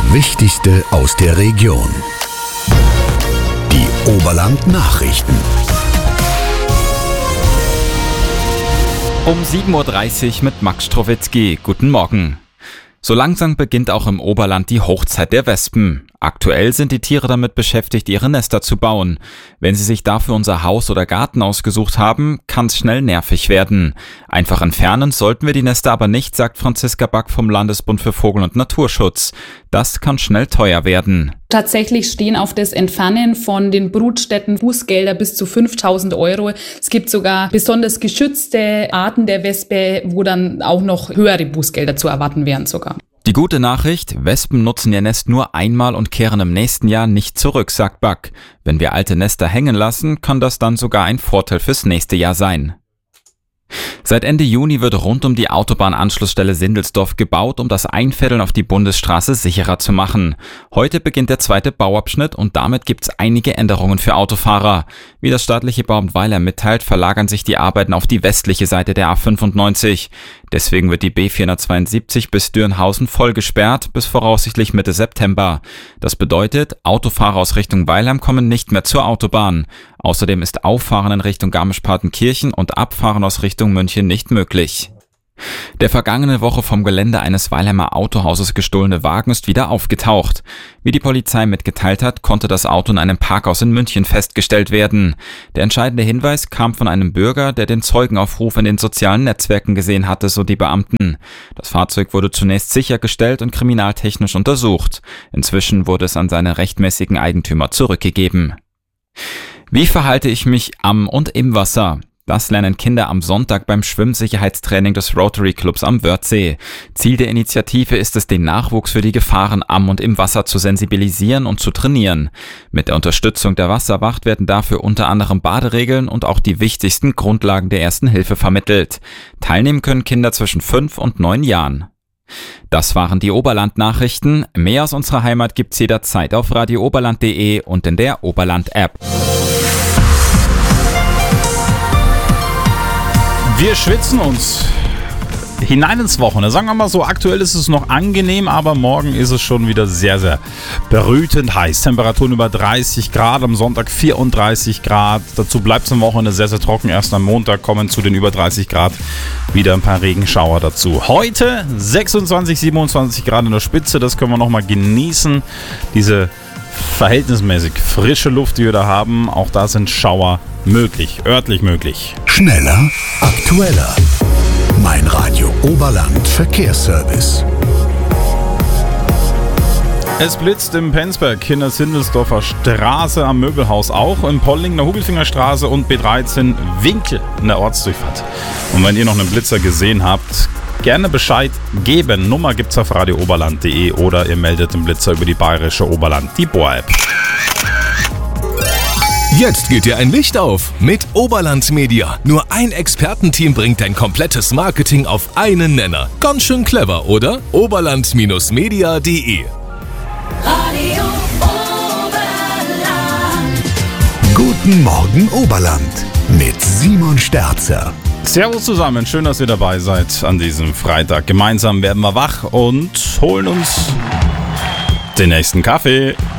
Wichtigste aus der Region. Die Oberland-Nachrichten. Um 7.30 Uhr mit Max Strowitzki. Guten Morgen. So langsam beginnt auch im Oberland die Hochzeit der Wespen. Aktuell sind die Tiere damit beschäftigt, ihre Nester zu bauen. Wenn sie sich dafür unser Haus oder Garten ausgesucht haben, kann es schnell nervig werden. Einfach entfernen sollten wir die Nester aber nicht, sagt Franziska Back vom Landesbund für Vogel- und Naturschutz. Das kann schnell teuer werden. Tatsächlich stehen auf das Entfernen von den Brutstätten Bußgelder bis zu 5.000 €. Es gibt sogar besonders geschützte Arten der Wespe, wo dann auch noch höhere Bußgelder zu erwarten wären sogar. Die gute Nachricht, Wespen nutzen ihr Nest nur einmal und kehren im nächsten Jahr nicht zurück, sagt Back. Wenn wir alte Nester hängen lassen, kann das dann sogar ein Vorteil fürs nächste Jahr sein. Seit Ende Juni wird rund um die Autobahnanschlussstelle Sindelsdorf gebaut, um das Einfädeln auf die Bundesstraße sicherer zu machen. Heute beginnt der zweite Bauabschnitt und damit gibt es einige Änderungen für Autofahrer. Wie das staatliche Bauamt Weiler mitteilt, verlagern sich die Arbeiten auf die westliche Seite der A95. Deswegen wird die B472 bis Dürnhausen voll gesperrt, bis voraussichtlich Mitte September. Das bedeutet, Autofahrer aus Richtung Weilheim kommen nicht mehr zur Autobahn. Außerdem ist Auffahren in Richtung Garmisch-Partenkirchen und Abfahren aus Richtung München nicht möglich. Der vergangene Woche vom Gelände eines Weilheimer Autohauses gestohlene Wagen ist wieder aufgetaucht. Wie die Polizei mitgeteilt hat, konnte das Auto in einem Parkhaus in München festgestellt werden. Der entscheidende Hinweis kam von einem Bürger, der den Zeugenaufruf in den sozialen Netzwerken gesehen hatte, so die Beamten. Das Fahrzeug wurde zunächst sichergestellt und kriminaltechnisch untersucht. Inzwischen wurde es an seine rechtmäßigen Eigentümer zurückgegeben. Wie verhalte ich mich am und im Wasser? Das lernen Kinder am Sonntag beim Schwimmsicherheitstraining des Rotary Clubs am Wörthsee. Ziel der Initiative ist es, den Nachwuchs für die Gefahren am und im Wasser zu sensibilisieren und zu trainieren. Mit der Unterstützung der Wasserwacht werden dafür unter anderem Baderegeln und auch die wichtigsten Grundlagen der Ersten Hilfe vermittelt. Teilnehmen können Kinder zwischen 5 und 9 Jahren. Das waren die Oberland-Nachrichten. Mehr aus unserer Heimat gibt's jederzeit auf radiooberland.de und in der Oberland-App. Wir schwitzen uns hinein ins Wochenende. Sagen wir mal so, aktuell ist es noch angenehm, aber morgen ist es schon wieder sehr, sehr brütend heiß. Temperaturen über 30 Grad, am Sonntag 34 Grad. Dazu bleibt es am Wochenende sehr, sehr trocken. Erst am Montag kommen zu den über 30 Grad wieder ein paar Regenschauer dazu. Heute 26, 27 Grad in der Spitze, das können wir nochmal genießen. Diese verhältnismäßig frische Luft, die wir da haben, auch da sind Schauer möglich, örtlich möglich. Schneller, aktueller. Mein Radio Oberland Verkehrsservice. Es blitzt im Penzberg in der Sindelsdorfer Straße am Möbelhaus auch, in Polling in der Hubelfingerstraße und B13 Winkel in der Ortsdurchfahrt. Und wenn ihr noch einen Blitzer gesehen habt, gerne Bescheid geben. Nummer gibt's auf radiooberland.de oder ihr meldet den Blitzer über die bayerische Oberland, die Boa-App. Jetzt geht dir ein Licht auf mit Oberland Media. Nur ein Expertenteam bringt dein komplettes Marketing auf einen Nenner. Ganz schön clever, oder? Oberland-media.de. Radio Oberland. Guten Morgen Oberland mit Simon Sterzer. Servus zusammen, schön, dass ihr dabei seid an diesem Freitag. Gemeinsam werden wir wach und holen uns den nächsten Kaffee.